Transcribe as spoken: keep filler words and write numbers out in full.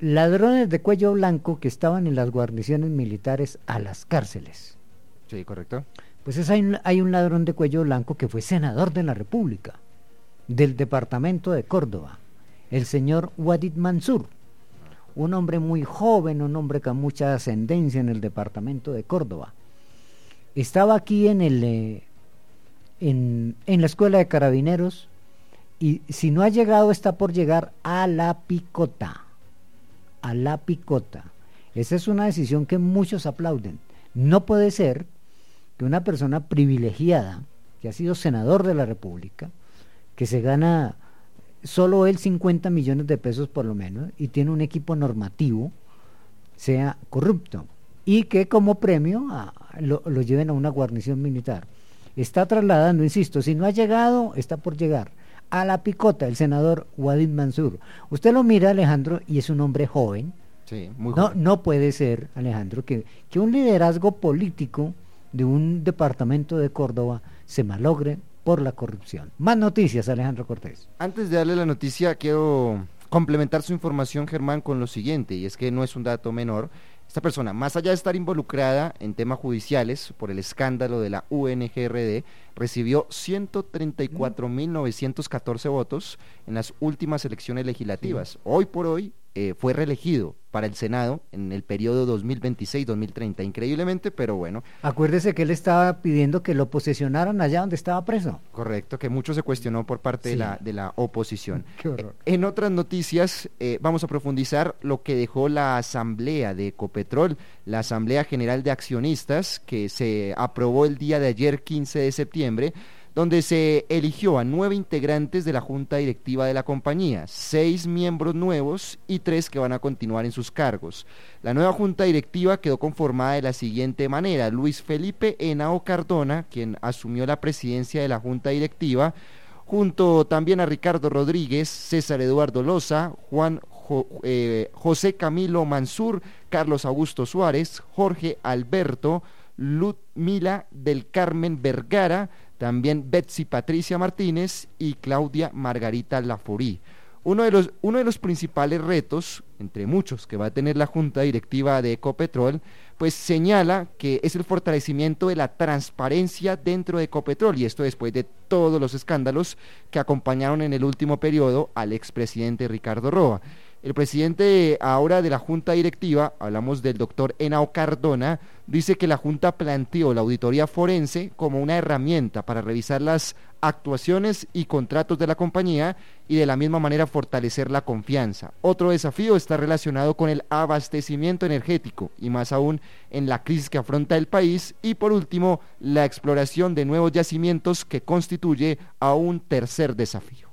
ladrones de cuello blanco que estaban en las guarniciones militares a las cárceles. Sí, correcto. Pues es, hay, un, hay un ladrón de cuello blanco que fue senador de la República, del departamento de Córdoba, el señor Wadid Mansur, un hombre muy joven, un hombre con mucha ascendencia en el departamento de Córdoba. Estaba aquí en, el, eh, en, en la escuela de carabineros y si no ha llegado está por llegar a la picota, a la picota. Esa es una decisión que muchos aplauden. No puede ser que una persona privilegiada, que ha sido senador de la República, que se gana solo él cincuenta millones de pesos por lo menos, y tiene un equipo normativo, sea corrupto, y que como premio a, lo, lo lleven a una guarnición militar. Está trasladando, insisto, si no ha llegado, está por llegar, a la picota, el senador Wadid Mansur. Usted lo mira, Alejandro, y es un hombre joven. Sí, muy no, joven. no puede ser, Alejandro, que, que un liderazgo político de un departamento de Córdoba se malogre por la corrupción. Más noticias, Alejandro Cortés. Antes de darle la noticia, quiero complementar su información, Germán, con lo siguiente, y es que no es un dato menor. Esta persona, más allá de estar involucrada en temas judiciales por el escándalo de la U N G R D, recibió ciento treinta y cuatro mil novecientos catorce votos en las últimas elecciones legislativas. Sí. Hoy por hoy eh, fue reelegido para el Senado en el periodo dos mil veintiséis dos mil treinta, increíblemente, pero bueno. Acuérdese que él estaba pidiendo que lo posesionaran allá donde estaba preso. Correcto, que mucho se cuestionó por parte sí. de, la, de la oposición. Qué horror. Eh, en otras noticias, eh, vamos a profundizar lo que dejó la asamblea de Ecopetrol, la Asamblea General de Accionistas, que se aprobó el día de ayer, quince de septiembre, donde se eligió a nueve integrantes de la junta directiva de la compañía, seis miembros nuevos y tres que van a continuar en sus cargos. La nueva junta directiva quedó conformada de la siguiente manera: Luis Felipe Henao Cardona, quien asumió la presidencia de la junta directiva, junto también a Ricardo Rodríguez, César Eduardo Loza, Juan jo, eh, José Camilo Mansur, Carlos Augusto Suárez, Jorge Alberto, Ludmila del Carmen Vergara, también Betsy Patricia Martínez y Claudia Margarita Laforí. Uno de los, uno de los principales retos, entre muchos, que va a tener la Junta Directiva de Ecopetrol, pues señala que es el fortalecimiento de la transparencia dentro de Ecopetrol, y esto después de todos los escándalos que acompañaron en el último periodo al expresidente Ricardo Roa. El presidente ahora de la Junta Directiva, hablamos del doctor Henao Cardona, dice que la Junta planteó la auditoría forense como una herramienta para revisar las actuaciones y contratos de la compañía y de la misma manera fortalecer la confianza. Otro desafío está relacionado con el abastecimiento energético y más aún en la crisis que afronta el país, y por último la exploración de nuevos yacimientos, que constituye a un tercer desafío.